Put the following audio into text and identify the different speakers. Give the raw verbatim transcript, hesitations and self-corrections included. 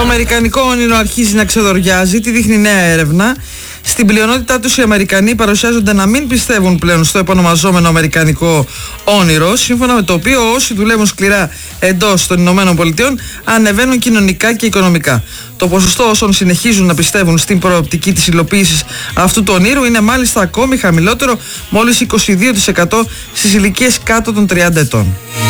Speaker 1: αμερικανικό όνειρο αρχίζει να ξεδοριάζει, τι δείχνει νέα έρευνα. Στην πλειονότητά τους οι Αμερικανοί παρουσιάζονται να μην πιστεύουν πλέον στο επωνομαζόμενο αμερικανικό όνειρο, σύμφωνα με το οποίο όσοι δουλεύουν σκληρά εντός των Ηνωμένων Πολιτειών ανεβαίνουν κοινωνικά και οικονομικά. Το ποσοστό όσων συνεχίζουν να πιστεύουν στην προοπτική της υλοποίησης αυτού του ονείρου είναι μάλιστα ακόμη χαμηλότερο, μόλις είκοσι δύο τοις εκατό στις ηλικίες κάτω των τριάντα ετών.